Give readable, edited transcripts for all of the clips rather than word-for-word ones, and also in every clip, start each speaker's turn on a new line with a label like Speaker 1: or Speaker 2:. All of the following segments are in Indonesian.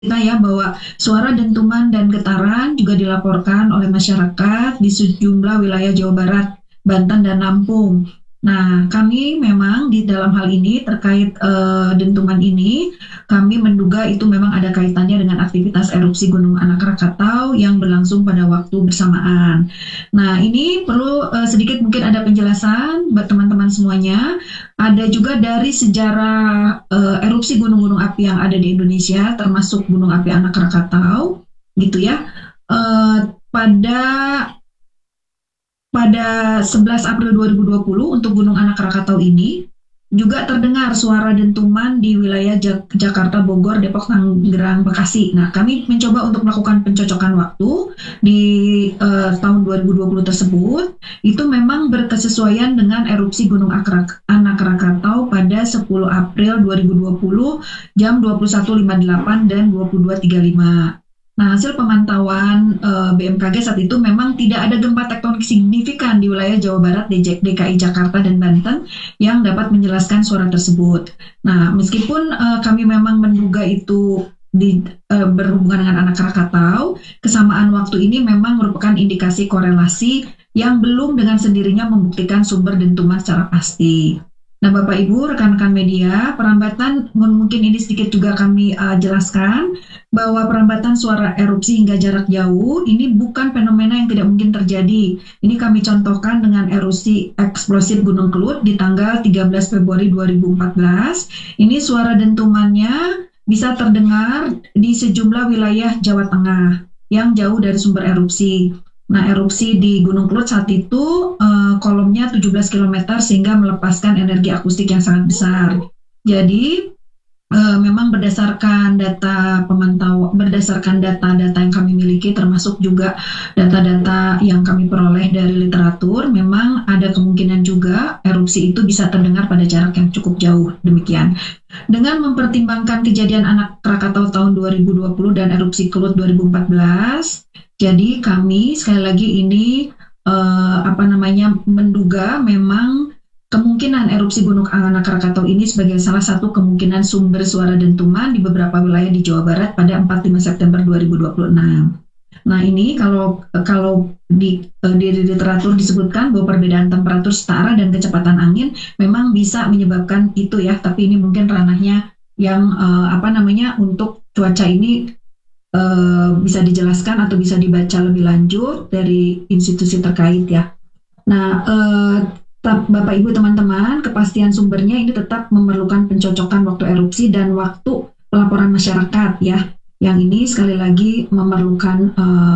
Speaker 1: kita ya bahwa suara dentuman dan getaran juga dilaporkan oleh masyarakat di sejumlah wilayah Jawa Barat, Banten, dan Lampung. Nah, kami memang di dalam hal ini terkait dentuman ini, kami menduga itu memang ada kaitannya dengan aktivitas erupsi Gunung Anak Rakatau yang berlangsung pada waktu bersamaan. Nah, ini perlu sedikit mungkin ada penjelasan buat teman-teman semuanya. Ada juga dari sejarah erupsi gunung-gunung api yang ada di Indonesia, termasuk Gunung Api Anak Rakatau, gitu ya. Pada pada 11 April 2020 untuk Gunung Anak Rakatau ini juga terdengar suara dentuman di wilayah Jakarta, Bogor, Depok, Tangerang, Bekasi. Nah, kami mencoba untuk melakukan pencocokan waktu di tahun 2020 tersebut. Itu memang berkesesuaian dengan erupsi Gunung Anak Rakatau pada 10 April 2020 jam 21.58 dan 22.35. Nah, hasil pemantauan BMKG saat itu memang tidak ada gempa tektonik signifikan di wilayah Jawa Barat, DKI Jakarta, dan Banten yang dapat menjelaskan suara tersebut. Nah, meskipun kami memang menduga itu berhubungan dengan anak Krakatau, kesamaan waktu ini memang merupakan indikasi korelasi yang belum dengan sendirinya membuktikan sumber dentuman secara pasti. Nah, Bapak Ibu, rekan-rekan media, perambatan mungkin ini sedikit juga kami jelaskan bahwa perambatan suara erupsi hingga jarak jauh ini bukan fenomena yang tidak mungkin terjadi. Ini kami contohkan dengan erupsi eksplosif Gunung Kelut di tanggal 13 Februari 2014. Ini suara dentumannya bisa terdengar di sejumlah wilayah Jawa Tengah yang jauh dari sumber erupsi. Nah, erupsi di Gunung Kelut saat itu kolomnya 17 km sehingga melepaskan energi akustik yang sangat besar. Jadi memang berdasarkan data pemantau, berdasarkan data-data yang kami miliki, termasuk juga data-data yang kami peroleh dari literatur, memang ada kemungkinan juga erupsi itu bisa terdengar pada jarak yang cukup jauh. Demikian. Dengan mempertimbangkan kejadian Anak Krakatau tahun 2020 dan erupsi Kelut 2014, jadi kami sekali lagi ini menduga memang kemungkinan erupsi Gunung Anak Krakatau ini sebagai salah satu kemungkinan sumber suara dentuman di beberapa wilayah di Jawa Barat pada 4-5 September 2026. Nah, ini kalau di literatur disebutkan bahwa perbedaan temperatur setara dan kecepatan angin memang bisa menyebabkan itu ya, tapi ini mungkin ranahnya yang untuk cuaca ini bisa dijelaskan atau bisa dibaca lebih lanjut dari institusi terkait ya. Nah, Bapak Ibu teman-teman, kepastian sumbernya ini tetap memerlukan pencocokan waktu erupsi dan waktu pelaporan masyarakat ya. Yang ini sekali lagi memerlukan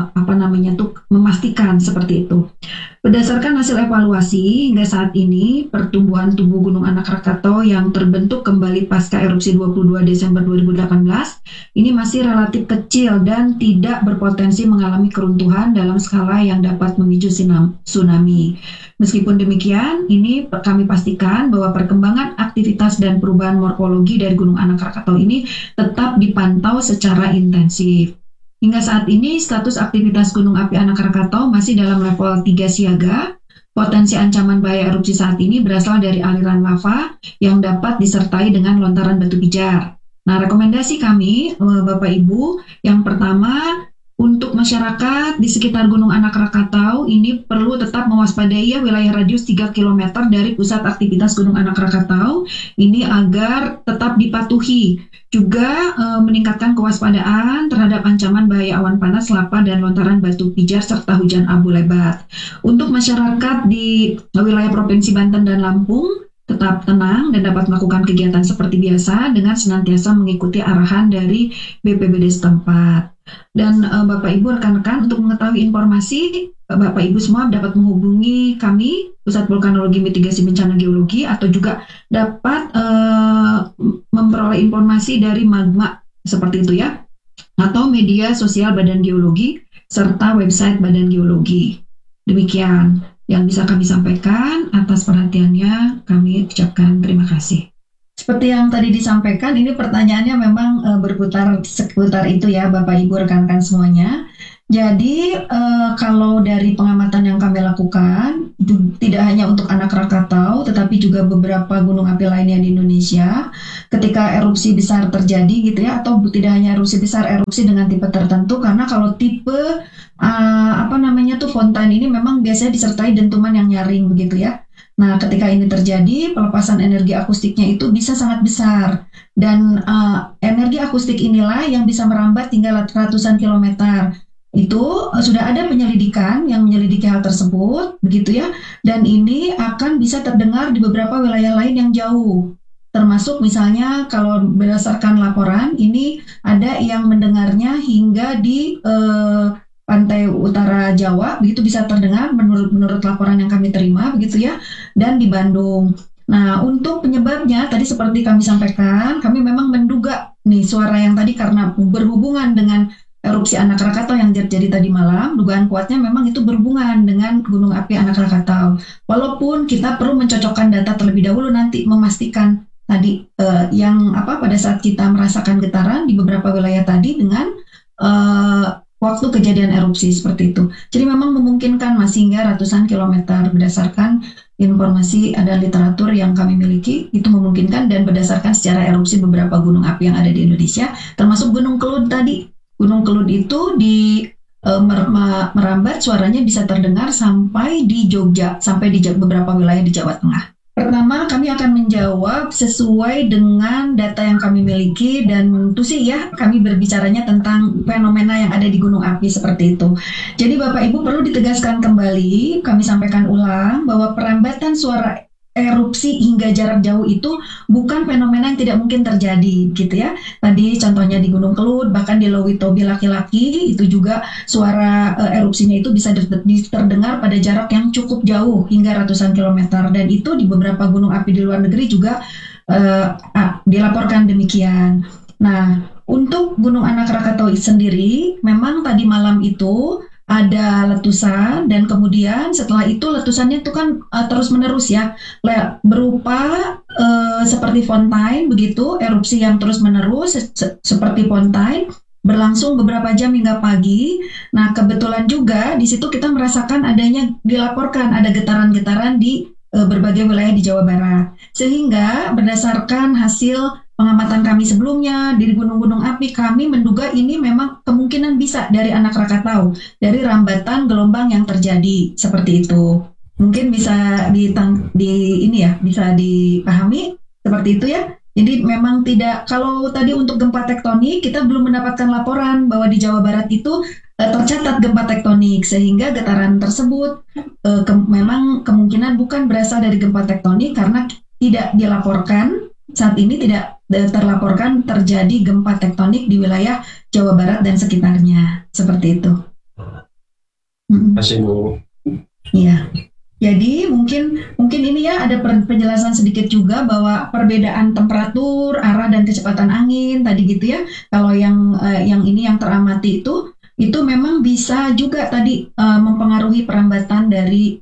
Speaker 1: memastikan seperti itu. Berdasarkan hasil evaluasi hingga saat ini, pertumbuhan tubuh Gunung Anak Krakatau yang terbentuk kembali pasca erupsi 22 Desember 2018 ini masih relatif kecil dan tidak berpotensi mengalami keruntuhan dalam skala yang dapat memicu tsunami. Meskipun demikian, ini kami pastikan bahwa perkembangan aktivitas dan perubahan morfologi dari Gunung Anak Krakatau ini tetap dipantau secara intensif. Hingga saat ini, status aktivitas Gunung Api Anak Krakatau masih dalam level 3 siaga. Potensi ancaman bahaya erupsi saat ini berasal dari aliran lava yang dapat disertai dengan lontaran batu pijar. Nah, rekomendasi kami, Bapak Ibu, yang pertama, untuk masyarakat di sekitar Gunung Anak Krakatau ini perlu tetap mewaspadai ya wilayah radius 3 km dari pusat aktivitas Gunung Anak Krakatau ini agar tetap dipatuhi. Juga meningkatkan kewaspadaan terhadap ancaman bahaya awan panas, lava, dan lontaran batu pijar serta hujan abu lebat. Untuk masyarakat di wilayah Provinsi Banten dan Lampung, tetap tenang dan dapat melakukan kegiatan seperti biasa dengan senantiasa mengikuti arahan dari BPBD setempat. Dan Bapak Ibu rekan-rekan, untuk mengetahui informasi, Bapak Ibu semua dapat menghubungi kami Pusat Vulkanologi Mitigasi Bencana Geologi atau juga dapat memperoleh informasi dari Magma seperti itu ya, atau media sosial Badan Geologi serta website Badan Geologi. Demikian yang bisa kami sampaikan. Atas perhatiannya kami ucapkan terima kasih. Seperti yang tadi disampaikan, ini pertanyaannya memang berputar seputar itu ya Bapak Ibu rekan-rekan semuanya. Jadi kalau dari pengamatan yang kami lakukan, tidak hanya untuk anak Krakatau, tetapi juga beberapa gunung api lainnya di Indonesia, ketika erupsi besar terjadi gitu ya, atau tidak hanya erupsi besar, erupsi dengan tipe tertentu, karena kalau tipe apa namanya tuh fontaine ini memang biasanya disertai dentuman yang nyaring begitu ya. Nah, ketika ini terjadi, pelepasan energi akustiknya itu bisa sangat besar. Dan energi akustik inilah yang bisa merambat hingga ratusan kilometer. Itu sudah ada penyelidikan yang menyelidiki hal tersebut, begitu ya. Dan ini akan bisa terdengar di beberapa wilayah lain yang jauh. Termasuk misalnya kalau berdasarkan laporan, ini ada yang mendengarnya hingga di pantai utara Jawa, begitu bisa terdengar menurut laporan yang kami terima, begitu ya. Dan di Bandung. Nah, untuk penyebabnya tadi seperti kami sampaikan, kami memang menduga nih suara yang tadi karena berhubungan dengan erupsi anak Krakatau yang terjadi tadi malam, dugaan kuatnya memang itu berhubungan dengan gunung api anak Krakatau. Walaupun kita perlu mencocokkan data terlebih dahulu nanti memastikan tadi yang apa pada saat kita merasakan getaran di beberapa wilayah tadi dengan eh, waktu kejadian erupsi seperti itu. Jadi memang memungkinkan masih hingga ratusan kilometer berdasarkan informasi ada literatur yang kami miliki itu memungkinkan dan berdasarkan secara erupsi beberapa gunung api yang ada di Indonesia termasuk Gunung Kelud tadi. Gunung Kelud itu di merambat suaranya bisa terdengar sampai di Jogja, sampai di beberapa wilayah di Jawa Tengah. Pertama, kami akan menjawab sesuai dengan data yang kami miliki dan itu sih ya, kami berbicaranya tentang fenomena yang ada di gunung api seperti itu. Jadi Bapak Ibu perlu ditegaskan kembali, kami sampaikan ulang bahwa perambatan suara erupsi hingga jarak jauh itu bukan fenomena yang tidak mungkin terjadi gitu ya. Tadi contohnya di Gunung Kelud, bahkan di Lowitobi laki-laki itu juga suara erupsinya itu bisa terdengar pada jarak yang cukup jauh hingga ratusan kilometer dan itu di beberapa gunung api di luar negeri juga dilaporkan demikian. Nah, untuk Gunung Anak Krakatau sendiri memang tadi malam itu ada letusan dan kemudian setelah itu letusannya itu kan terus menerus ya berupa seperti fontaine begitu erupsi yang terus menerus seperti fontaine berlangsung beberapa jam hingga pagi. Nah kebetulan juga di situ kita merasakan adanya dilaporkan ada getaran-getaran di berbagai wilayah di Jawa Barat sehingga berdasarkan hasil pengamatan kami sebelumnya di gunung-gunung api kami menduga ini memang kemungkinan bisa dari anak Krakatau dari rambatan gelombang yang terjadi seperti itu. Mungkin bisa ini ya, bisa dipahami seperti itu ya. Jadi memang tidak kalau tadi untuk gempa tektonik kita belum mendapatkan laporan bahwa di Jawa Barat itu tercatat gempa tektonik sehingga getaran tersebut memang kemungkinan bukan berasal dari gempa tektonik karena tidak dilaporkan saat ini tidak terlaporkan terjadi gempa tektonik di wilayah Jawa Barat dan sekitarnya seperti itu.
Speaker 2: Masih Bu.
Speaker 1: Iya. Jadi mungkin ini ya ada penjelasan sedikit juga bahwa perbedaan temperatur, arah dan kecepatan angin tadi gitu ya. Kalau yang ini yang teramati itu memang bisa juga tadi mempengaruhi perambatan dari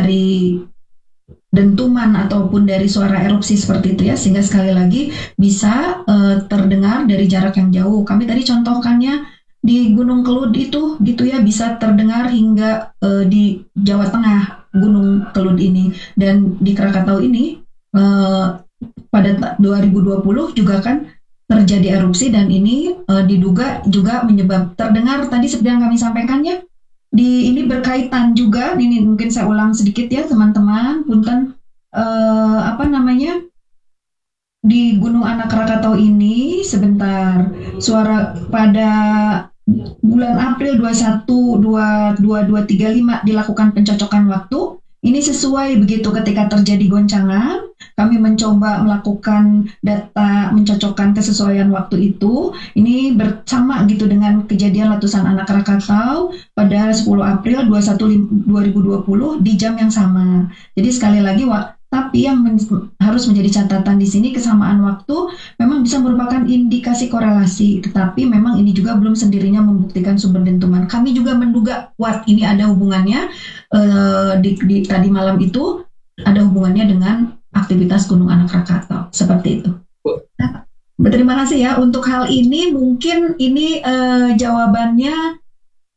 Speaker 1: dentuman ataupun dari suara erupsi seperti itu ya sehingga sekali lagi bisa terdengar dari jarak yang jauh. Kami tadi contohkannya di Gunung Kelud itu gitu ya bisa terdengar hingga di Jawa Tengah Gunung Kelud ini dan di Krakatau ini pada 2020 juga kan terjadi erupsi dan ini diduga juga menyebab terdengar tadi seperti yang kami sampaikannya ini berkaitan juga ini mungkin saya ulang sedikit ya teman-teman punten apa namanya di Gunung Anak Krakatau ini sebentar suara pada bulan April 21 2235 dilakukan pencocokan waktu ini sesuai begitu ketika terjadi goncangan kami mencoba melakukan data mencocokkan kesesuaian waktu itu ini bersama gitu dengan kejadian letusan anak Krakatau pada 10 April 2020 di jam yang sama jadi sekali lagi tapi yang harus menjadi catatan di sini kesamaan waktu memang bisa merupakan indikasi korelasi, tetapi memang ini juga belum sendirinya membuktikan sumber dentuman. Kami juga menduga kuat ini ada hubungannya di tadi malam itu ada hubungannya dengan aktivitas Gunung Anak Krakatau seperti itu. Berterima kasih ya untuk hal ini. Mungkin ini jawabannya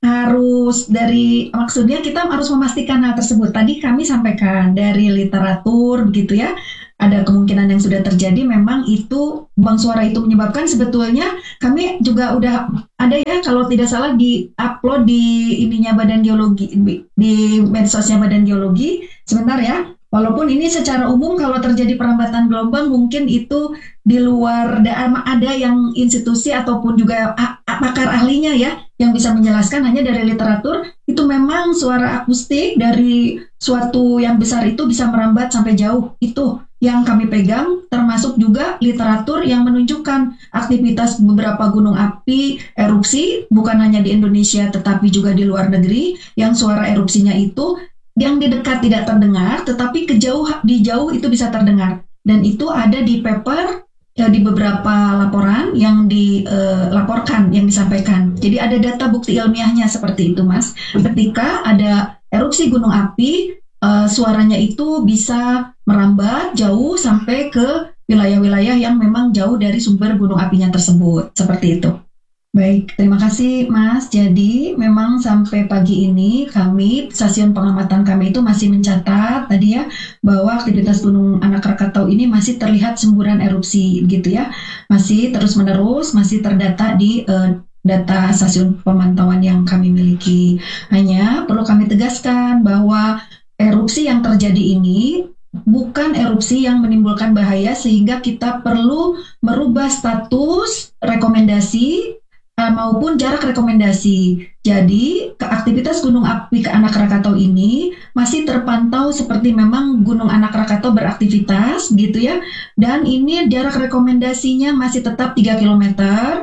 Speaker 1: harus maksudnya kita harus memastikan hal tersebut. Tadi kami sampaikan dari literatur begitu ya, ada kemungkinan yang sudah terjadi memang itu bank suara itu menyebabkan. Sebetulnya kami juga udah ada ya, kalau tidak salah di-upload di ininya Badan Geologi, di medsosnya Badan Geologi. Sebentar ya. Walaupun ini secara umum kalau terjadi perambatan gelombang mungkin itu di luar ada yang institusi ataupun juga pakar ahlinya ya yang bisa menjelaskan. Hanya dari literatur itu memang suara akustik dari suatu yang besar itu bisa merambat sampai jauh. Itu yang kami pegang, termasuk juga literatur yang menunjukkan aktivitas beberapa gunung api erupsi bukan hanya di Indonesia tetapi juga di luar negeri yang suara erupsinya itu yang di dekat tidak terdengar, tetapi di jauh itu bisa terdengar. Dan itu ada di paper di beberapa laporan yang dilaporkan, yang disampaikan. Jadi ada data bukti ilmiahnya seperti itu, Mas. Ketika ada erupsi gunung api, suaranya itu bisa merambat jauh sampai ke wilayah-wilayah yang memang jauh dari sumber gunung apinya tersebut. Seperti itu. Baik, terima kasih Mas. Jadi memang sampai pagi ini stasiun pengamatan kami itu masih mencatat tadi ya bahwa aktivitas Gunung Anak Krakatau ini masih terlihat semburan erupsi gitu ya. Masih terus-menerus, masih terdata di data stasiun pemantauan yang kami miliki. Hanya perlu kami tegaskan bahwa erupsi yang terjadi ini bukan erupsi yang menimbulkan bahaya sehingga kita perlu merubah status rekomendasi maupun jarak rekomendasi. Jadi, aktivitas Gunung Api Anak Krakatau ini masih terpantau seperti memang Gunung Anak Krakatau beraktivitas gitu ya. Dan ini jarak rekomendasinya masih tetap 3 km.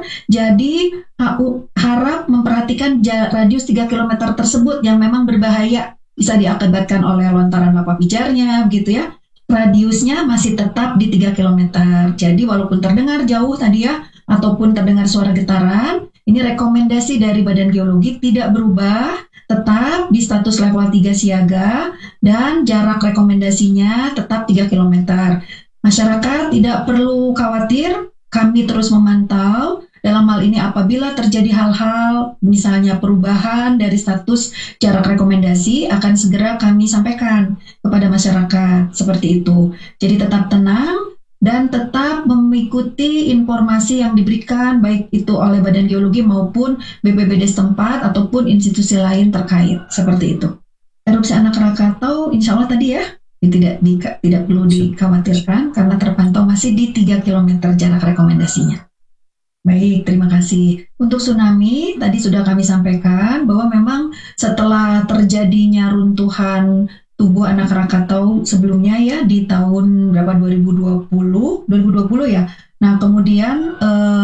Speaker 1: Jadi, harap memperhatikan radius 3 km tersebut yang memang berbahaya. Bisa diakibatkan oleh lontaran lava pijarnya begitu ya. Radiusnya masih tetap di 3 km. Jadi, walaupun terdengar jauh tadi ya, ataupun terdengar suara getaran, ini rekomendasi dari Badan Geologi tidak berubah, tetap di status level 3 siaga, dan jarak rekomendasinya tetap 3 km. Masyarakat tidak perlu khawatir, kami terus memantau. Dalam hal ini apabila terjadi hal-hal, misalnya perubahan dari status jarak rekomendasi, akan segera kami sampaikan kepada masyarakat, seperti itu. Jadi tetap tenang, dan tetap mengikuti informasi yang diberikan baik itu oleh Badan Geologi maupun BPBD setempat ataupun institusi lain terkait, seperti itu. Erupsi Anak Krakatau insya Allah tadi ya tidak perlu dikhawatirkan karena terpantau masih di 3 km jarak rekomendasinya. Baik, terima kasih. Untuk tsunami tadi sudah kami sampaikan bahwa memang setelah terjadinya runtuhan tubuh Anak Krakatau sebelumnya ya di tahun berapa 2020 ya. Nah, kemudian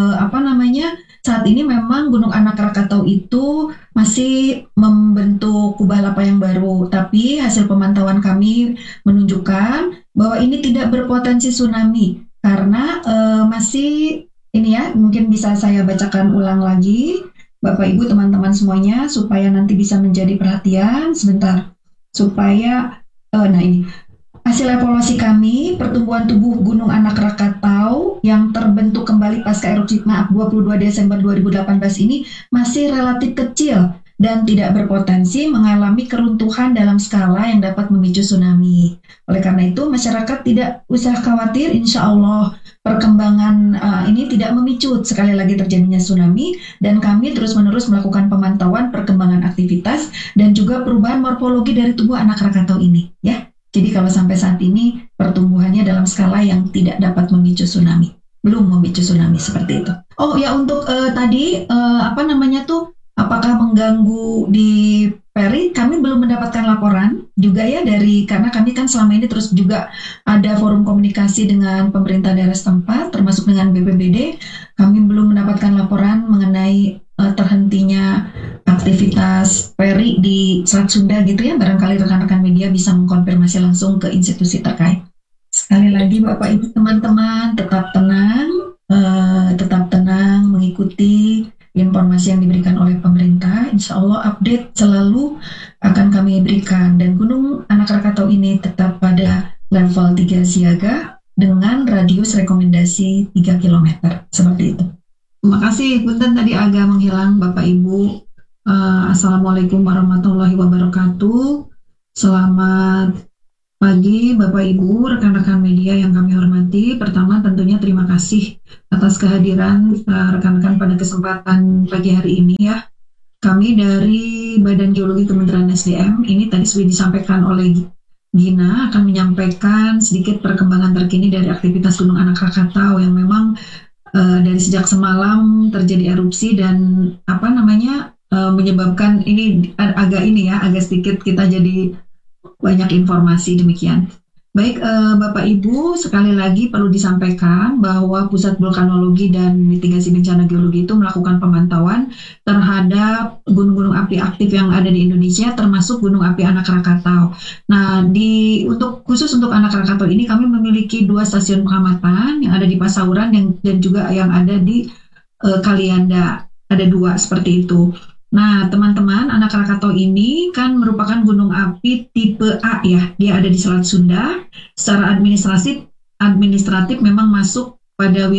Speaker 1: saat ini memang Gunung Anak Krakatau itu masih membentuk kubah lava yang baru, tapi hasil pemantauan kami menunjukkan bahwa ini tidak berpotensi tsunami karena masih ini ya, mungkin bisa saya bacakan ulang lagi Bapak Ibu teman-teman semuanya supaya nanti bisa menjadi perhatian sebentar. Supaya ini hasil evaluasi kami, pertumbuhan tubuh Gunung Anak Krakatau yang terbentuk kembali pasca erupsi 22 Desember 2018 ini masih relatif kecil dan tidak berpotensi mengalami keruntuhan dalam skala yang dapat memicu tsunami. Oleh karena itu, masyarakat tidak usah khawatir, insya Allah perkembangan ini tidak memicu sekali lagi terjadinya tsunami, dan kami terus-menerus melakukan pemantauan perkembangan aktivitas dan juga perubahan morfologi dari tubuh Anak Krakatau ini. Ya, jadi kalau sampai saat ini pertumbuhannya dalam skala yang tidak dapat memicu tsunami, belum memicu tsunami seperti itu. Oh ya, untuk apakah mengganggu di Peri? Kami belum mendapatkan laporan juga ya karena kami kan selama ini terus juga ada forum komunikasi dengan pemerintah daerah setempat termasuk dengan BPBD. Kami belum mendapatkan laporan mengenai terhentinya aktivitas Peri di Selat Sunda gitu ya. Barangkali rekan-rekan media bisa mengkonfirmasi langsung ke institusi terkait. Sekali lagi Bapak Ibu teman-teman tetap tenang mengikuti informasi yang diberikan oleh pemerintah. Insya Allah update selalu akan kami berikan, dan Gunung Anak Krakatau ini tetap pada level 3 siaga dengan radius rekomendasi 3 km seperti itu. Terima kasih, punten tadi agak menghilang Bapak Ibu Assalamualaikum warahmatullahi wabarakatuh. Selamat pagi Bapak Ibu, rekan-rekan media yang kami hormati. Pertama tentunya terima kasih atas kehadiran rekan-rekan pada kesempatan pagi hari ini ya. Kami dari Badan Geologi Kementerian SDM ini tadi sudah disampaikan oleh Gina akan menyampaikan sedikit perkembangan terkini dari aktivitas Gunung Anak Krakatau yang memang dari sejak semalam terjadi erupsi dan menyebabkan ini agak sedikit kita jadi banyak informasi demikian. Baik, Bapak Ibu, sekali lagi perlu disampaikan bahwa Pusat Vulkanologi dan Mitigasi Bencana Geologi itu melakukan pemantauan terhadap gunung-gunung api aktif yang ada di Indonesia, termasuk Gunung Api Anak Krakatau. Nah, khusus untuk Anak Krakatau ini kami memiliki 2 stasiun pengamatan yang ada di Pasauran dan juga yang ada di Kalianda. Ada 2 seperti itu. Nah, teman-teman, Anak Krakatau ini kan merupakan gunung api tipe A ya. Dia ada di Selat Sunda. Secara administratif memang masuk pada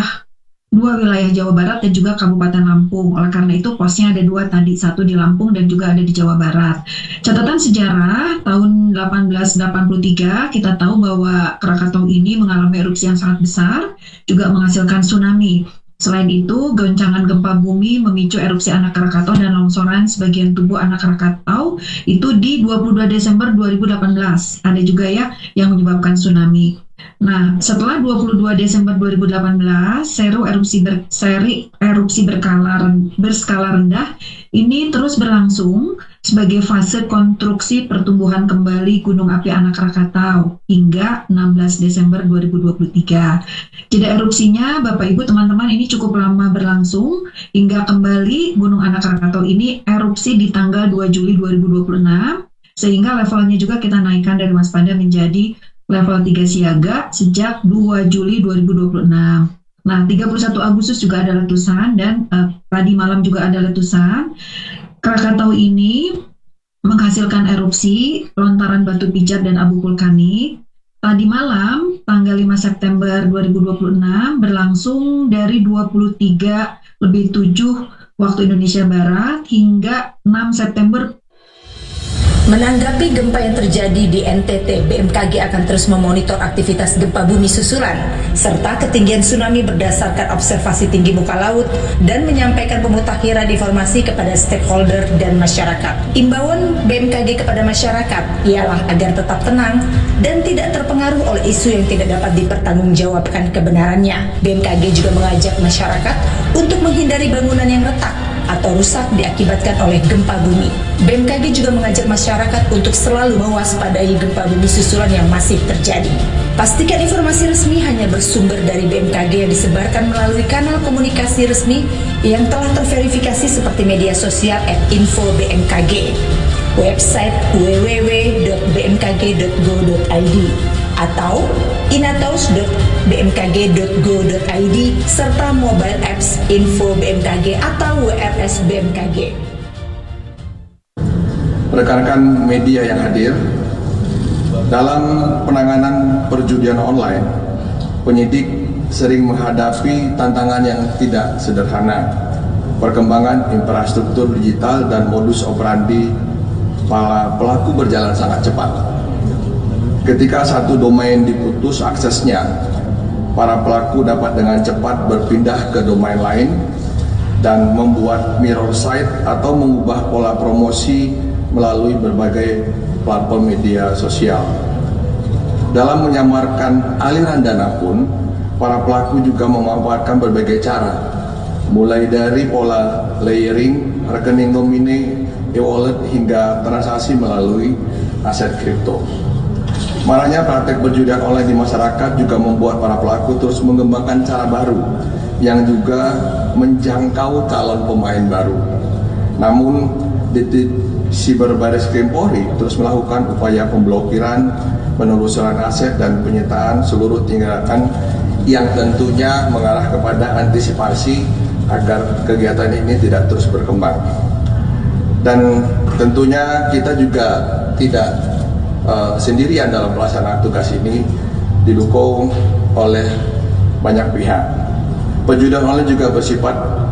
Speaker 1: 2 wilayah Jawa Barat dan juga Kabupaten Lampung. Oleh karena itu posnya ada 2 tadi, 1 di Lampung dan juga ada di Jawa Barat. Catatan sejarah tahun 1883 kita tahu bahwa Krakatau ini mengalami erupsi yang sangat besar, juga menghasilkan tsunami. Selain itu, goncangan gempa bumi memicu erupsi Anak Krakatau dan longsoran sebagian tubuh Anak Krakatau itu di 22 Desember 2018. Ada juga ya yang menyebabkan tsunami. Nah, setelah 22 Desember 2018, seri erupsi berskala rendah ini terus berlangsung sebagai fase konstruksi pertumbuhan kembali Gunung Api Anak Krakatau hingga 16 Desember 2023. Jeda erupsinya, Bapak Ibu teman-teman, ini cukup lama berlangsung hingga kembali Gunung Anak Krakatau ini erupsi di tanggal 2 Juli 2026, sehingga levelnya juga kita naikkan dari waspada menjadi level 3 siaga sejak 2 Juli 2026. Nah, 31 Agustus juga ada letusan dan tadi malam juga ada letusan. Krakatau ini menghasilkan erupsi, lontaran batu pijar dan abu vulkanik. Tadi malam, tanggal 5 September 2026, berlangsung dari 23:07 waktu Indonesia Barat hingga 6 September.
Speaker 3: Menanggapi gempa yang terjadi di NTT, BMKG akan terus memonitor aktivitas gempa bumi susulan serta ketinggian tsunami berdasarkan observasi tinggi muka laut dan menyampaikan pemutakhiran informasi kepada stakeholder dan masyarakat. Imbauan BMKG kepada masyarakat ialah agar tetap tenang dan tidak terpengaruh oleh isu yang tidak dapat dipertanggungjawabkan kebenarannya. BMKG juga mengajak masyarakat untuk menghindari bangunan yang retak atau rusak diakibatkan oleh gempa bumi. BMKG juga mengajak masyarakat untuk selalu mewaspadai gempa bumi susulan yang masih terjadi. Pastikan informasi resmi hanya bersumber dari BMKG yang disebarkan melalui kanal komunikasi resmi yang telah terverifikasi seperti media sosial @info-bmkg, website www.bmkg.go.id atau inatos.bmkg.go.id serta mobile apps Info BMKG atau WRS BMKG.
Speaker 4: Rekan-rekan media yang hadir, dalam penanganan perjudian online, penyidik sering menghadapi tantangan yang tidak sederhana. Perkembangan infrastruktur digital dan modus operandi para pelaku berjalan sangat cepat. Ketika satu domain diputus aksesnya, para pelaku dapat dengan cepat berpindah ke domain lain dan membuat mirror site atau mengubah pola promosi melalui berbagai platform media sosial. Dalam menyamarkan aliran dana pun, para pelaku juga memanfaatkan berbagai cara, mulai dari pola layering, rekening nomine, e-wallet hingga transaksi melalui aset kripto. Maraknya praktek perjudian online di masyarakat juga membuat para pelaku terus mengembangkan cara baru yang juga menjangkau calon pemain baru. Namun, Siber Barreskrim Polri terus melakukan upaya pemblokiran, penelusuran aset dan penyitaan seluruh tindakan yang tentunya mengarah kepada antisipasi agar kegiatan ini tidak terus berkembang. Dan tentunya kita juga tidak sendirian dalam pelaksanaan tugas ini, didukung oleh banyak pihak. Perjudian online juga bersifat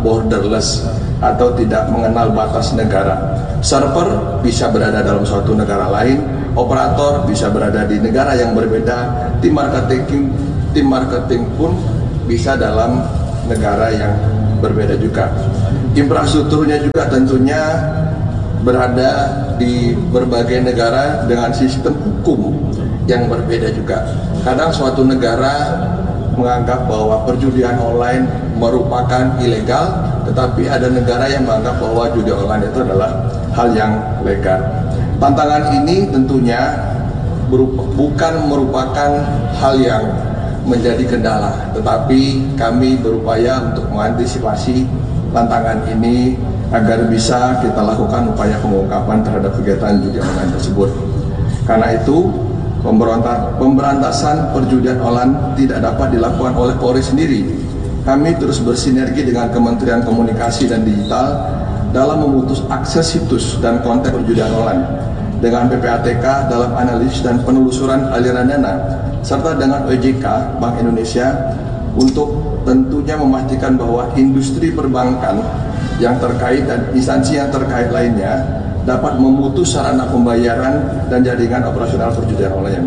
Speaker 4: borderless atau tidak mengenal batas negara. Server bisa berada dalam suatu negara lain, operator bisa berada di negara yang berbeda, tim marketing pun bisa dalam negara yang berbeda juga. Infrastrukturnya juga tentunya berada di berbagai negara dengan sistem hukum yang berbeda juga. Kadang suatu negara menganggap bahwa perjudian online merupakan ilegal, tetapi ada negara yang menganggap bahwa judi online itu adalah hal yang legal. Tantangan ini tentunya bukan merupakan hal yang menjadi kendala, tetapi kami berupaya untuk mengantisipasi tantangan ini agar bisa kita lakukan upaya pengungkapan terhadap kegiatan judi online tersebut. Karena itu, pemberantasan perjudian online tidak dapat dilakukan oleh Polri sendiri. Kami terus bersinergi dengan Kementerian Komunikasi dan Digital dalam memutus akses situs dan konten perjudian online, dengan PPATK dalam analisis dan penelusuran aliran dana, serta dengan OJK Bank Indonesia untuk tentunya memastikan bahwa industri perbankan yang terkait dan instansi yang terkait lainnya dapat memutus sarana pembayaran dan jaringan operasional perjudian online.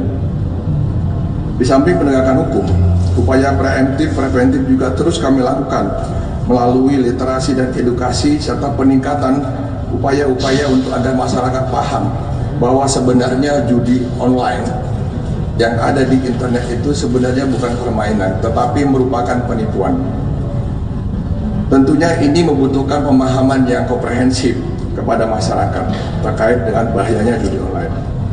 Speaker 4: Di samping penegakan hukum, upaya preventif juga terus kami lakukan melalui literasi dan edukasi serta peningkatan upaya-upaya untuk agar masyarakat paham bahwa sebenarnya judi online yang ada di internet itu sebenarnya bukan permainan, tetapi merupakan penipuan. Tentunya ini membutuhkan pemahaman yang komprehensif kepada masyarakat terkait dengan bahayanya judi online.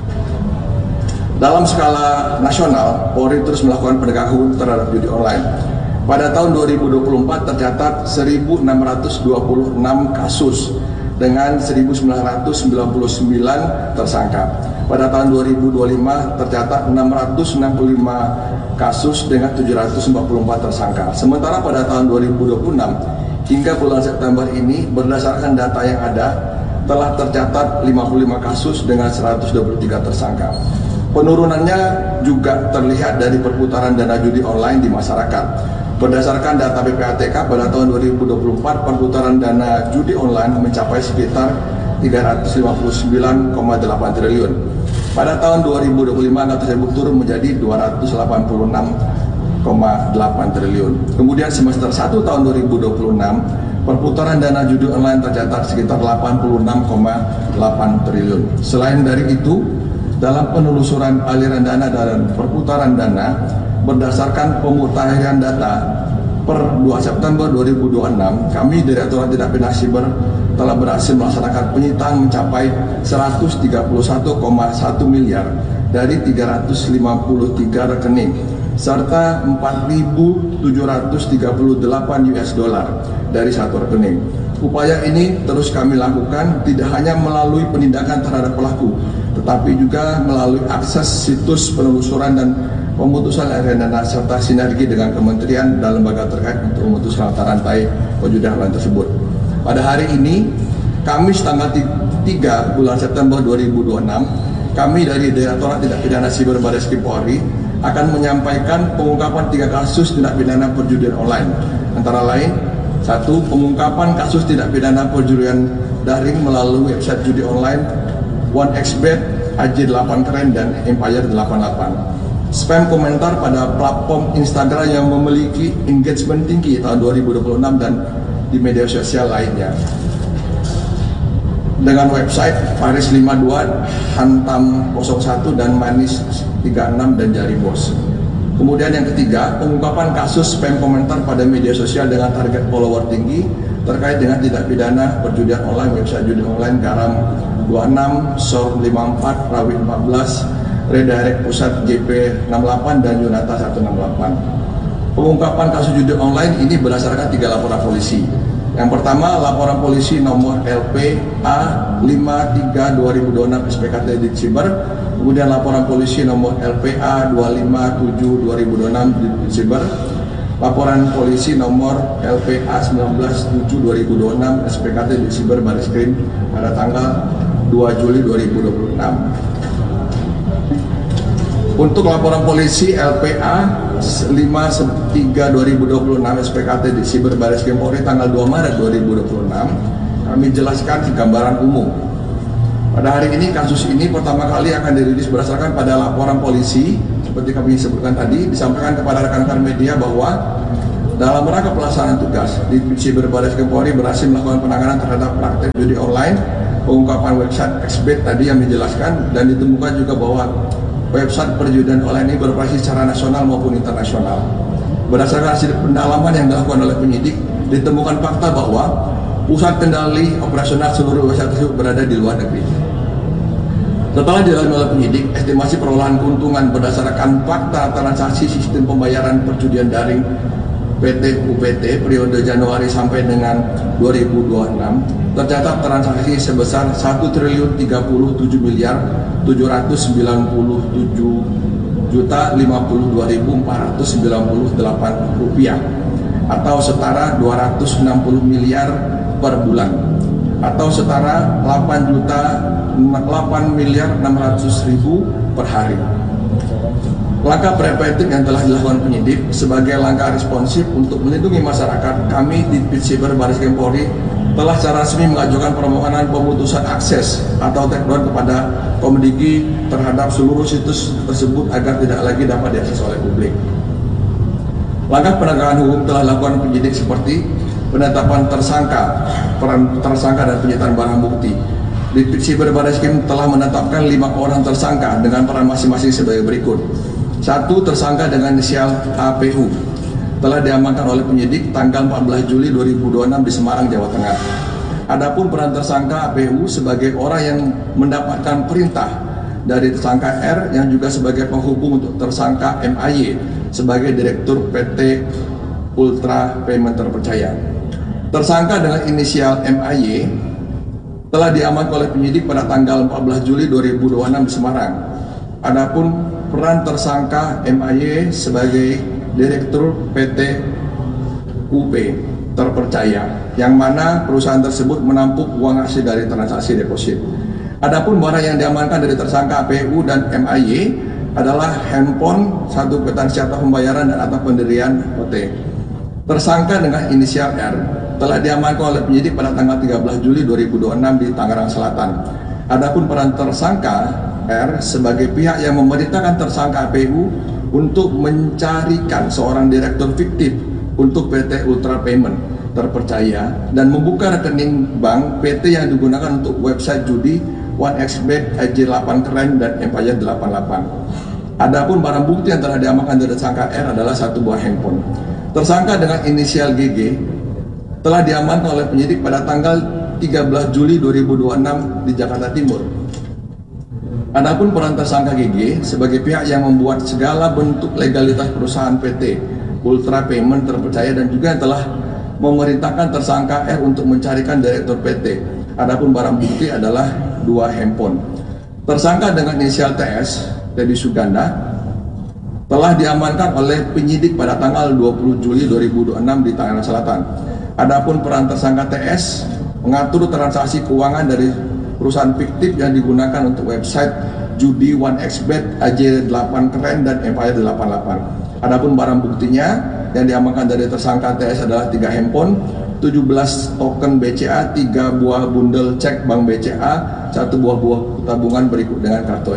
Speaker 4: Dalam skala nasional, Polri terus melakukan penegakan hukum terhadap judi online. Pada tahun 2024 tercatat 1.626 kasus dengan 1.999 tersangka. Pada tahun 2025 tercatat 665 kasus dengan 744 tersangka. Sementara pada tahun 2026 hingga bulan September ini berdasarkan data yang ada telah tercatat 55 kasus dengan 123 tersangka. Penurunannya juga terlihat dari perputaran dana judi online di masyarakat. Berdasarkan data PPATK pada tahun 2024 perputaran dana judi online mencapai sekitar 359,8 triliun. Pada tahun 2025 angka tersebut turun menjadi 286,8 triliun. Kemudian semester 1 tahun 2026 perputaran dana judi online tercatat sekitar 86,8 triliun. Selain dari itu, dalam penelusuran aliran dana dan perputaran dana berdasarkan pemutahiran data per 2 September 2026, kami Direktorat Tindak Pidana Siber telah berhasil melaksanakan penyitaan mencapai 131,1 miliar dari 353 rekening serta 4.738 US dollar dari satu rekening. Upaya ini terus kami lakukan tidak hanya melalui penindakan terhadap pelaku, tetapi juga melalui akses situs penelusuran dan pemutusan aliran dana serta sinergi dengan kementerian dan lembaga terkait untuk memutus mata rantai perjudian online tersebut. Pada hari ini, Kamis tanggal 3 bulan September 2026, kami dari Direktorat Tindak Pidana Siber Barreskrim Polri akan menyampaikan pengungkapan 3 kasus tindak pidana perjudian online. Antara lain, 1. Pengungkapan kasus tindak pidana perjudian daring melalui website judi online 1xBet, AJ8 Keren, dan Empire 88. Spam komentar pada platform Instagram yang memiliki engagement tinggi tahun 2026 dan di media sosial lainnya. Dengan website Paris 52, Hantam 01, dan Manis 36 dan Jari Bos. Kemudian yang ketiga, pengungkapan kasus spam komentar pada media sosial dengan target follower tinggi terkait dengan tindak pidana perjudian online, website judi online Garam 26, Sor 54, Rawit 14, Redirect Pusat JP 68, dan Yunata 168. Pengungkapan kasus judi online ini berdasarkan 3 laporan polisi. Yang pertama, laporan polisi nomor LPA 53/2026 SPKT di Siber. Kemudian laporan polisi nomor LPA 257/2026 di Siber. Laporan polisi nomor LPA 19/7/2026 SPKT di Siber Barreskrim pada tanggal 2 Juli 2026. Untuk laporan polisi LPA 53/2026 SPKT di Siber Bareskrim Polri tanggal 2 Maret 2026, kami jelaskan gambaran umum. Pada hari ini kasus ini pertama kali akan dirilis berdasarkan pada laporan polisi. Seperti kami sebutkan tadi, disampaikan kepada rekan-rekan media bahwa dalam rangka pelaksanaan tugas di Siber Bareskrim Polri berhasil melakukan penanganan terhadap praktek judi online, pengungkapan website Xbet tadi yang dijelaskan, dan ditemukan juga bahwa website perjudian online ini beroperasi secara nasional maupun internasional. Berdasarkan hasil pendalaman yang dilakukan oleh penyidik, ditemukan fakta bahwa pusat kendali operasional seluruh website tersebut berada di luar negeri. Setelah didalami oleh penyidik, estimasi perolahan keuntungan berdasarkan fakta transaksi sistem pembayaran perjudian daring PT UPT periode Januari sampai dengan 2026 tercatat transaksi sebesar 1.337.757.052.498 rupiah atau setara 260 miliar per bulan atau setara 8.600.000 per hari. Langkah preventif yang telah dilakukan penyidik sebagai langkah responsif untuk melindungi masyarakat, kami di Siber Bareskrim Polri telah secara resmi mengajukan permohonan pemutusan akses atau takedown kepada Komdigi terhadap seluruh situs tersebut agar tidak lagi dapat diakses oleh publik. Langkah penegakan hukum telah dilakukan penyidik seperti penetapan tersangka, peran tersangka dan penyitaan barang bukti. Di Siber Bareskrim telah menetapkan 5 orang tersangka dengan peran masing-masing sebagai berikut. 1. Tersangka dengan inisial APU telah diamankan oleh penyidik tanggal 14 Juli 2026 di Semarang, Jawa Tengah. Adapun peran tersangka APU sebagai orang yang mendapatkan perintah dari tersangka R yang juga sebagai penghubung untuk tersangka MAY sebagai Direktur PT Ultra Payment Terpercaya. Tersangka dengan inisial MAY telah diamankan oleh penyidik pada tanggal 14 Juli 2026 di Semarang. Adapun peran tersangka MAY sebagai Direktur PT UP Terpercaya, yang mana perusahaan tersebut menampung uang hasil dari transaksi deposit. Adapun barang yang diamankan dari tersangka APU dan MAY adalah handphone, 1 peta senjata pembayaran dan atau pendirian OT. Tersangka dengan inisial R telah diamankan oleh penyidik pada tanggal 13 Juli 2026 di Tangerang Selatan. Adapun peran tersangka R sebagai pihak yang memerintahkan tersangka APU untuk mencarikan seorang direktur fiktif untuk PT Ultra Payment Terpercaya dan membuka rekening bank PT yang digunakan untuk website judi OneXBet, AJ8 Keren, dan Empire 88. Adapun barang bukti yang telah diamankan dari tersangka R adalah 1 buah handphone. Tersangka dengan inisial GG telah diamankan oleh penyidik pada tanggal 13 Juli 2026 di Jakarta Timur. Adapun peran tersangka GG sebagai pihak yang membuat segala bentuk legalitas perusahaan PT Ultra Payment Terpercaya dan juga telah memerintahkan tersangka R untuk mencarikan direktur PT. Adapun barang bukti adalah 2 handphone. Tersangka dengan inisial TS, Teddy Suganda, telah diamankan oleh penyidik pada tanggal 20 Juli 2026 di Tangerang Selatan. Adapun peran tersangka TS mengatur transaksi keuangan dari perusahaan fiktif yang digunakan untuk website judi OneXBet, AJ8 Keren, dan Empire 88. Adapun barang buktinya yang diamankan dari tersangka TS adalah 3 handphone, 17 token BCA, 3 buah bundel cek bank BCA, 1 buah tabungan berikut dengan kartu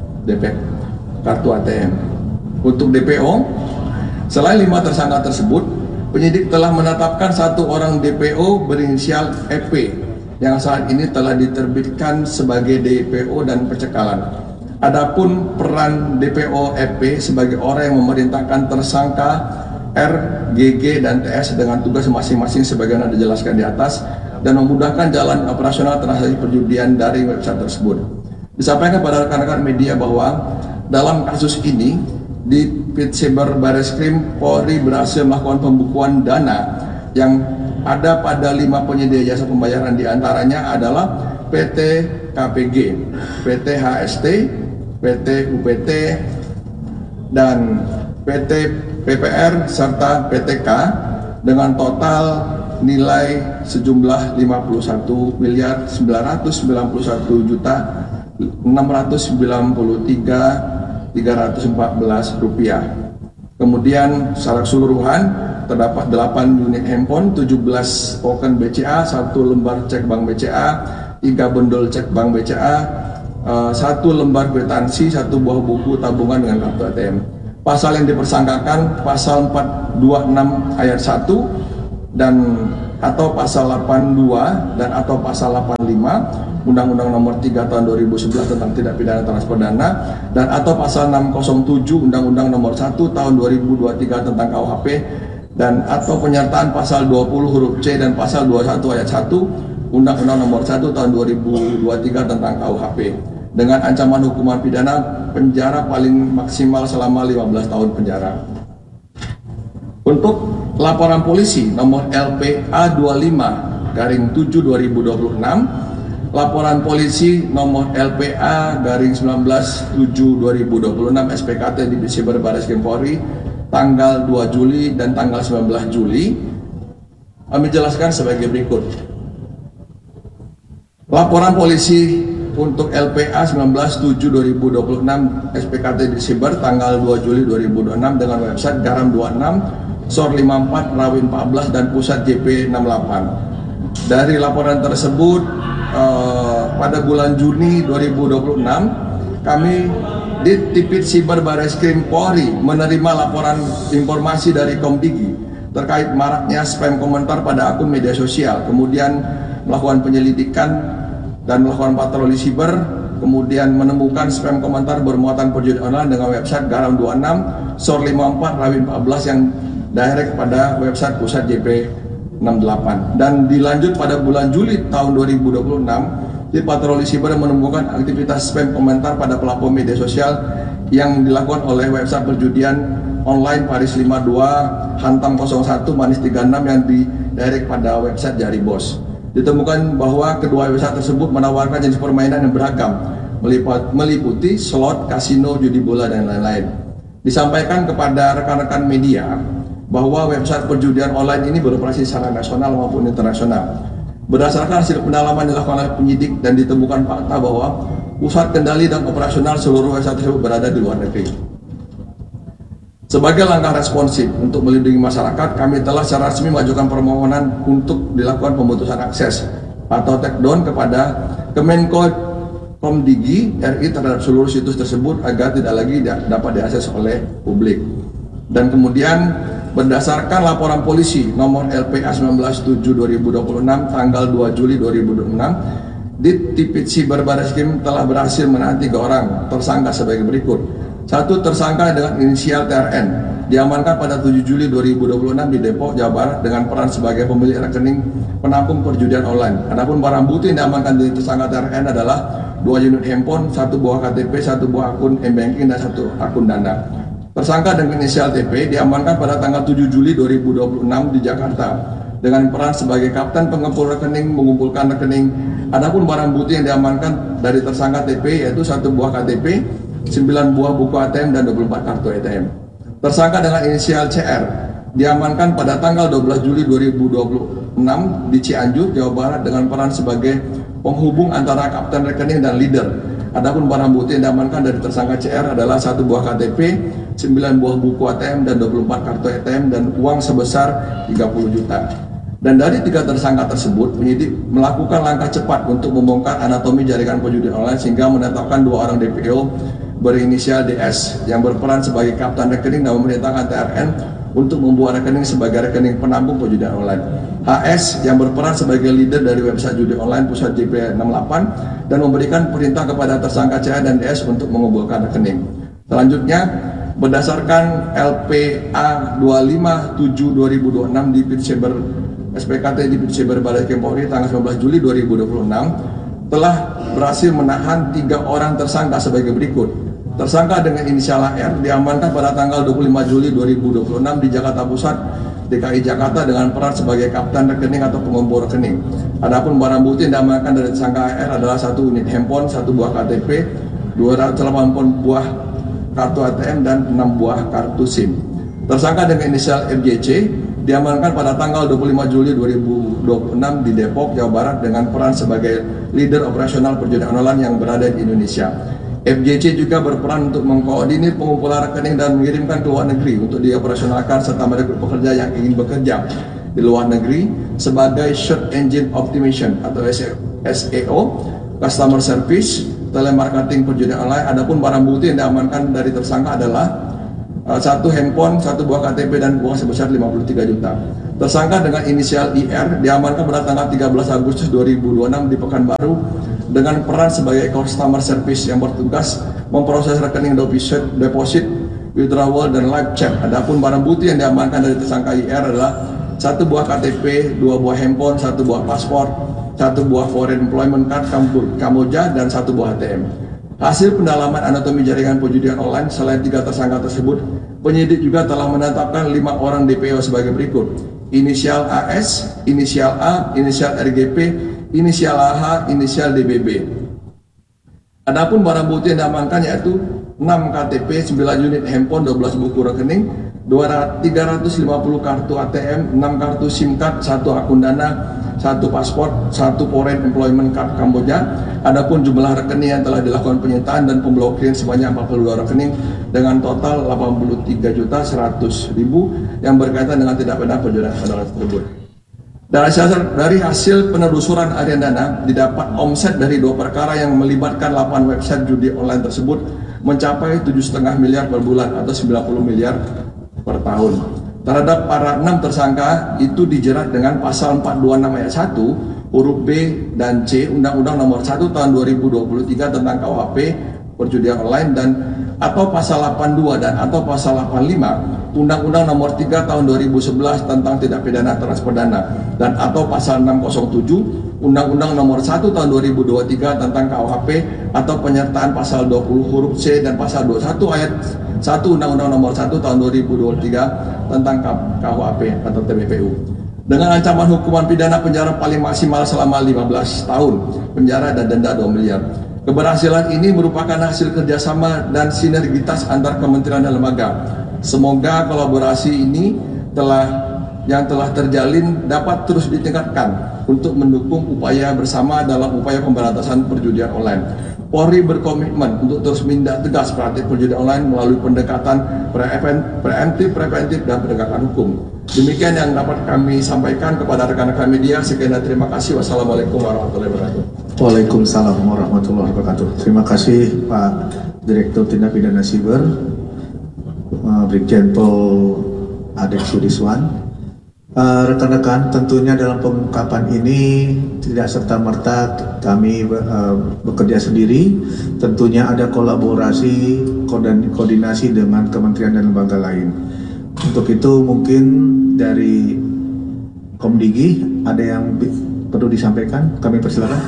Speaker 4: kartu ATM. Untuk DPO, selain 5 tersangka tersebut, penyidik telah menetapkan 1 orang DPO berinisial EP yang saat ini telah diterbitkan sebagai DPO dan pencekalan. Adapun peran DPO EP sebagai orang yang memerintahkan tersangka R, GG, dan TS dengan tugas masing-masing sebagaimana dijelaskan di atas dan memudahkan jalan operasional transaksi perjudian dari website tersebut. Disampaikan pada rekan-rekan media bahwa dalam kasus ini di Siber Bareskrim Polri berhasil melakukan pembukuan dana yang ada pada 5 penyedia jasa pembayaran, diantaranya adalah PT KPG, PT HST, PT UPT, dan PT PPR serta PTK dengan total nilai sejumlah 51.991.693.500 rupiah. Kemudian secara keseluruhan terdapat 8 unit handphone, 17 token BCA, 1 lembar cek bank BCA, 3 bundle cek bank BCA, 1 lembar kwitansi, 1 buah buku tabungan dengan kartu ATM. Pasal yang dipersangkakan pasal 426 ayat 1 dan atau pasal 82 dan atau pasal 85 Undang-Undang Nomor 3 Tahun 2011 tentang tindak pidana transfer dana dan atau pasal 607 Undang-Undang Nomor 1 Tahun 2023 tentang KUHP dan atau penyertaan pasal 20 huruf C dan pasal 21 ayat 1 Undang-Undang Nomor 1 Tahun 2023 tentang KUHP dengan ancaman hukuman pidana penjara paling maksimal selama 15 tahun penjara. Untuk laporan polisi nomor LPA 25/7/2026, laporan polisi nomor LPA/19/7/2026 SPKT di Siber Barreskrim Polri tanggal 2 Juli dan tanggal 19 Juli kami jelaskan sebagai berikut. Laporan polisi untuk LPA 19/7/2026 SPKT di Siber tanggal 2 Juli 2026 dengan website Garam 26 SOR 54 Rawin 14 dan Pusat JP 68. Dari laporan tersebut pada bulan Juni 2026 kami di Tipit Siber Barreskrim Polri menerima laporan informasi dari Komdigi terkait maraknya spam komentar pada akun media sosial, kemudian melakukan penyelidikan dan melakukan patroli siber, kemudian menemukan spam komentar bermuatan perjudian online dengan website Garam 26 SOR 54 Rawin 14 yang direct pada website Pusat JP 68. Dan dilanjut pada bulan Juli tahun 2026 di patroli siber menemukan aktivitas spam komentar pada platform media sosial yang dilakukan oleh website perjudian online Paris 52 Hantam 01 Manis 36 yang di direct pada website Jari Bos. Ditemukan bahwa kedua website tersebut menawarkan jenis permainan yang beragam meliputi slot, kasino, judi bola dan lain-lain. Disampaikan kepada rekan-rekan media bahwa website perjudian online ini beroperasi secara nasional maupun internasional. Berdasarkan hasil pendalaman dilakukan oleh penyidik dan ditemukan fakta bahwa pusat kendali dan operasional seluruh website tersebut berada di luar negeri. Sebagai langkah responsif untuk melindungi masyarakat, kami telah secara resmi mengajukan permohonan untuk dilakukan pemutusan akses atau takedown kepada Kemenko Komdigi RI terhadap seluruh situs tersebut agar tidak lagi dapat diakses oleh publik. Dan kemudian berdasarkan laporan polisi nomor LPA 19/7/2026 tanggal 2 Juli 2026, Tipit Siber Barreskrim telah berhasil menahan 3 orang tersangka sebagai berikut. 1 tersangka dengan inisial TRN diamankan pada 7 Juli 2026 di Depok, Jawa Barat dengan peran sebagai pemilik rekening penampung perjudian online. Adapun barang bukti yang diamankan dari tersangka TRN adalah 2 unit handphone, 1 buah KTP, 1 buah akun m-banking dan 1 akun Dana. Tersangka dengan inisial TP diamankan pada tanggal 7 Juli 2026 di Jakarta dengan peran sebagai kapten pengumpul rekening mengumpulkan rekening. Adapun barang bukti yang diamankan dari tersangka TP yaitu 1 buah KTP, 9 buah buku ATM dan 24 kartu ATM. Tersangka dengan inisial CR diamankan pada tanggal 12 Juli 2026 di Cianjur, Jawa Barat dengan peran sebagai penghubung antara kapten rekening dan leader. Adapun barang bukti yang diamankan dari tersangka CR adalah 1 buah KTP, 9 buah buku ATM dan 24 kartu ATM dan uang sebesar 30 juta. Dan dari 3 tersangka tersebut, penyidik melakukan langkah cepat untuk membongkar anatomi jaringan perjudian online sehingga menetapkan 2 orang DPO berinisial DS yang berperan sebagai kapten rekening dan memerintahkan TRN untuk membuat rekening sebagai rekening penampung perjudian online. HS yang berperan sebagai leader dari website judi online Pusat JP 68 dan memberikan perintah kepada tersangka CH dan DS untuk mengumpulkan rekening. Selanjutnya, berdasarkan LPA 25/7/2026 di Siber SPKT di Siber Barreskrim Polri tanggal 19 Juli 2026 telah berhasil menahan 3 orang tersangka sebagai berikut. Tersangka dengan inisial AR diamankan pada tanggal 25 Juli 2026 di Jakarta Pusat, DKI Jakarta dengan peran sebagai kapten rekening atau pengumpul rekening. Adapun barang bukti yang diamankan dari tersangka AR adalah 1 unit handphone, 1 buah KTP, 280 buah kartu ATM dan 6 buah kartu SIM. Tersangka dengan inisial FJC diamankan pada tanggal 25 Juli 2026 di Depok, Jawa Barat dengan peran sebagai leader operasional perjudian online yang berada di Indonesia. FJC juga berperan untuk mengkoordinir pengumpulan rekening dan mengirimkan ke luar negeri untuk dioperasionalkan serta merekrut pekerja yang ingin bekerja di luar negeri sebagai Search Engine Optimization atau SEO, Customer Service, Telemarketing perjudian online. Adapun barang bukti yang diamankan dari tersangka adalah satu handphone, satu buah KTP dan uang sebesar 53 juta. Tersangka dengan inisial IR diamankan pada tanggal 13 Agustus 2026 di Pekanbaru dengan peran sebagai customer service yang bertugas memproses rekening deposit, withdrawal, dan live chat. Adapun barang bukti yang diamankan dari tersangka IR adalah satu buah KTP, dua buah handphone, satu buah paspor, satu buah foreign employment card Kamboja, dan satu buah ATM. Hasil pendalaman anatomi jaringan perjudian online, selain 3 tersangka tersebut, penyidik juga telah menetapkan 5 orang DPO sebagai berikut: inisial AS, inisial A, inisial RGP, inisial AH, inisial DBB. Adapun barang bukti yang diamankan yaitu 6 KTP, 9 unit handphone, 12 buku rekening, 350 kartu ATM, 6 kartu SIM card, 1 akun Dana, 1 paspor, 1 foreign employment card Kamboja. Adapun jumlah rekening yang telah dilakukan penyitaan dan pemblokiran sebanyak 42 rekening dengan total 83.100.000 yang berkaitan dengan tindak pidana perjudian online tersebut. Dari hasil penelusuran harian Dana, didapat omset dari 2 perkara yang melibatkan 8 website judi online tersebut mencapai 7,5 miliar per bulan atau 90 miliar per tahun. Terhadap para 6 tersangka itu dijerat dengan pasal 426 ayat 1 huruf B dan C Undang-Undang Nomor 1 Tahun 2023 tentang KUHP perjudian online dan atau pasal 82 dan atau pasal 85 Undang-Undang Nomor 3 Tahun 2011 tentang tindak pidana transfer dana dan atau pasal 607 Undang-Undang Nomor 1 Tahun 2023 tentang KUHP atau penyertaan pasal 20 huruf C dan pasal 21 ayat 1 Undang-Undang Nomor 1 Tahun 2023 tentang KUHP atau TPPU dengan ancaman hukuman pidana penjara paling maksimal selama 15 tahun penjara dan denda 2 miliar. Keberhasilan ini merupakan hasil kerjasama dan sinergitas antar kementerian dan lembaga. Semoga kolaborasi ini yang telah terjalin dapat terus ditingkatkan untuk mendukung upaya bersama dalam upaya pemberantasan perjudian online. Polri berkomitmen untuk terus menindak tegas praktik perjudian online melalui pendekatan preventif, dan penegakan hukum. Demikian yang dapat kami sampaikan kepada rekan-rekan media. Sekian dan terima kasih. Wassalamualaikum warahmatullahi wabarakatuh.
Speaker 5: Waalaikumsalam warahmatullahi wabarakatuh. Terima kasih Pak Direktur Tindak Pidana Siber, Brigjen Pol Adek Sudiswan. Rekan-rekan, tentunya dalam pengungkapan ini tidak serta-merta kami bekerja sendiri. Tentunya ada kolaborasi, koordinasi dengan kementerian dan lembaga lain. Untuk itu mungkin dari Komdigi ada yang perlu disampaikan, kami persilakan.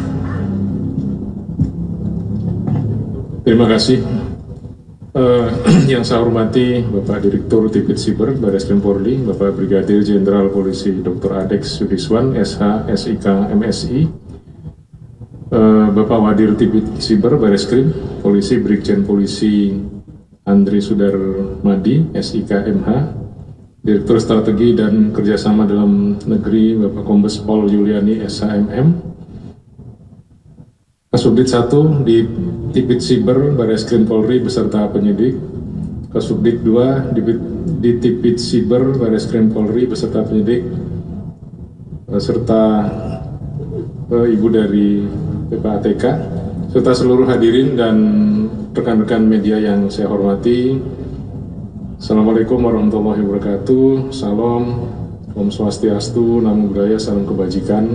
Speaker 6: Terima kasih. Yang saya hormati Bapak Direktur Tipit Siber Barreskrim Polri, Bapak Brigadir Jenderal Polisi Dr. Adek Sudiswan, SH, SIK, MSI, Bapak Wadir Tipit Siber Barreskrim Polisi Brigjen Polisi Andri Sudarmadi, SIK, MH, Direktur Strategi dan Kerjasama Dalam Negeri Bapak Kombes Pol Yuliani, SHMM, Kasubdit 1 di Tipit Siber Barreskrim Polri beserta penyidik, Kasubdit 2 di Tipit Siber Barreskrim Polri beserta penyidik, serta Ibu dari PPATK, serta seluruh hadirin dan rekan-rekan media yang saya hormati. Assalamualaikum warahmatullahi wabarakatuh. Salam, Om Swastiastu, Namo Buddhaya, salam kebajikan.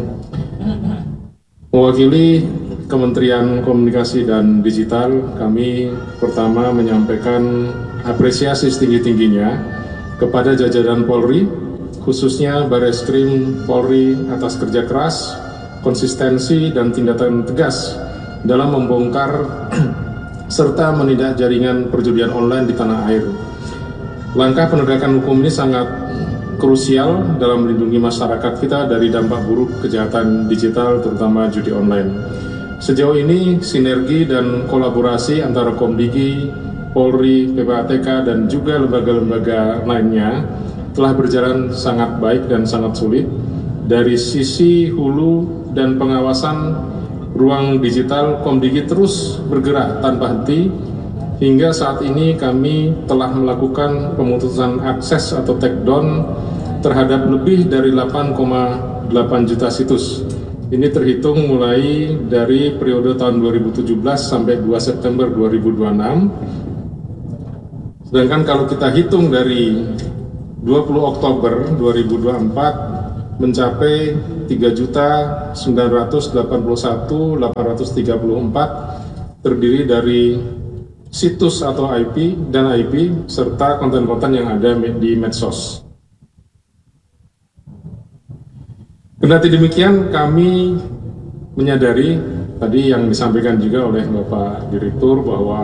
Speaker 6: Mewakili Kementerian Komunikasi dan Digital, kami pertama menyampaikan apresiasi setinggi-tingginya kepada jajaran Polri, khususnya Barreskrim Polri atas kerja keras, konsistensi, dan tindakan tegas dalam membongkar serta menindak jaringan perjudian online di tanah air. Langkah penegakan hukum ini sangat krusial dalam melindungi masyarakat kita dari dampak buruk kejahatan digital, terutama judi online. Sejauh ini, sinergi dan kolaborasi antara Komdigi, Polri, PPATK, dan juga lembaga-lembaga lainnya telah berjalan sangat baik dan sangat sulit. Dari sisi hulu dan pengawasan ruang digital Komdigi terus bergerak tanpa henti. Hingga saat ini kami telah melakukan pemutusan akses atau takedown terhadap lebih dari 8,8 juta situs. Ini terhitung mulai dari periode tahun 2017 sampai 2 September 2026. Sedangkan kalau kita hitung dari 20 Oktober 2024 mencapai 3.981.834 terdiri dari situs atau IP dan IP serta konten-konten yang ada di medsos. Kendati demikian, kami menyadari tadi yang disampaikan juga oleh Bapak Direktur bahwa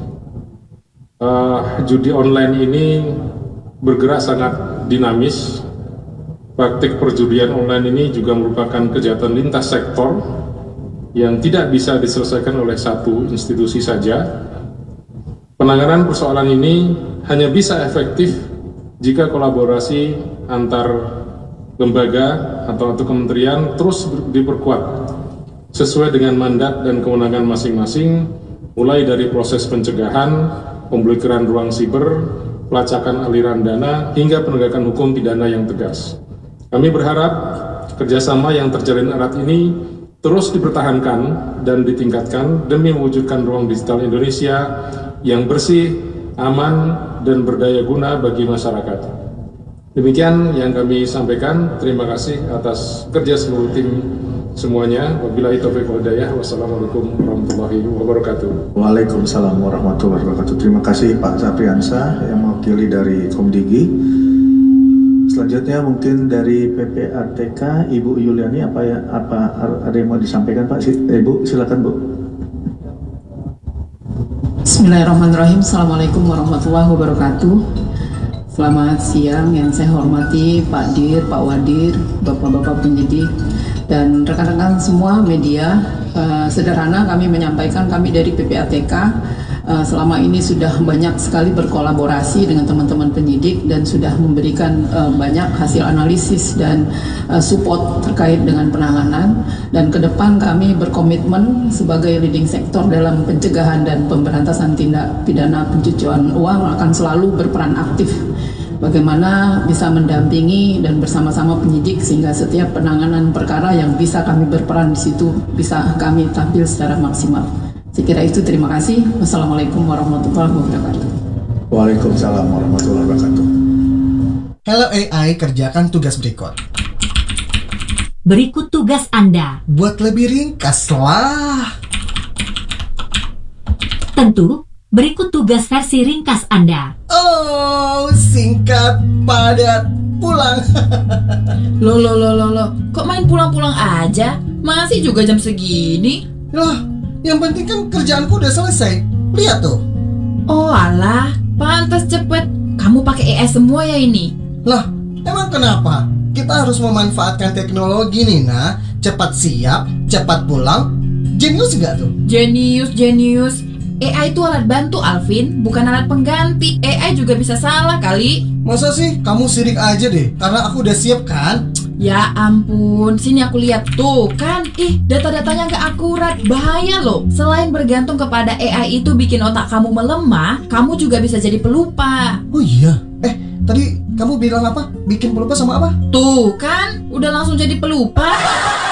Speaker 6: judi online ini bergerak sangat dinamis. Praktik perjudian online ini juga merupakan kejahatan lintas sektor yang tidak bisa diselesaikan oleh satu institusi saja. Penanganan persoalan ini hanya bisa efektif jika kolaborasi antar lembaga atau kementerian terus diperkuat sesuai dengan mandat dan kewenangan masing-masing, mulai dari proses pencegahan, pemblokiran ruang siber, pelacakan aliran dana, hingga penegakan hukum pidana yang tegas. Kami berharap kerjasama yang terjalin erat ini terus dipertahankan dan ditingkatkan demi mewujudkan ruang digital Indonesia yang bersih, aman, dan berdaya guna bagi masyarakat. Demikian yang kami sampaikan. Terima kasih atas kerja seluruh tim semuanya. Wabillahi taufiq wal hidayah. Wassalamualaikum warahmatullahi wabarakatuh.
Speaker 5: Waalaikumsalam warahmatullahi wabarakatuh. Terima kasih Pak Sapriansa yang mewakili dari Komdigi. Selanjutnya mungkin dari PPATK Ibu Yuliani, apa ada yang mau disampaikan Pak? Ibu silakan Bu.
Speaker 7: Bismillahirrahmanirrahim. Assalamualaikum warahmatullahi wabarakatuh. Selamat siang yang saya hormati Pak Dir, Pak Wadir, Bapak-Bapak penyidik, dan rekan-rekan semua media. Sederhana kami menyampaikan, kami dari PPATK selama ini sudah banyak sekali berkolaborasi dengan teman-teman penyidik dan sudah memberikan banyak hasil analisis dan support terkait dengan penanganan, dan ke depan kami berkomitmen sebagai leading sektor dalam pencegahan dan pemberantasan tindak pidana pencucian uang akan selalu berperan aktif bagaimana bisa mendampingi dan bersama-sama penyidik sehingga setiap penanganan perkara yang bisa kami berperan di situ bisa kami tampil secara maksimal. Saya kira itu, terima kasih. Wassalamualaikum warahmatullahi wabarakatuh.
Speaker 5: Waalaikumsalam warahmatullahi wabarakatuh.
Speaker 8: Hello AI, kerjakan tugas berikut.
Speaker 9: Berikut tugas Anda.
Speaker 8: Buat lebih ringkas lah.
Speaker 9: Tentu, berikut tugas versi ringkas Anda.
Speaker 8: Oh, singkat, padat, pulang.
Speaker 10: Loh, kok main pulang-pulang aja? Masih juga jam segini?
Speaker 8: Loh, yang penting kan kerjaanku udah selesai. Lihat tuh.
Speaker 10: Oh alah, pantas cepet. Kamu pakai AI semua ya ini?
Speaker 8: Lah, emang kenapa? Kita harus memanfaatkan teknologi nih, nah. Cepat siap, cepat pulang. Jenius nggak tuh?
Speaker 10: Jenius. AI itu alat bantu, Alvin, bukan alat pengganti. AI juga bisa salah kali.
Speaker 8: Masa sih? Kamu sirik aja deh, karena aku udah siap kan?
Speaker 10: Ya ampun, sini aku lihat tuh kan. Data-datanya nggak akurat, bahaya loh. Selain bergantung kepada AI itu bikin otak kamu melemah, kamu juga bisa jadi pelupa.
Speaker 8: Oh iya, tadi kamu bilang apa? Bikin pelupa sama apa?
Speaker 10: Tuh kan, udah langsung jadi pelupa.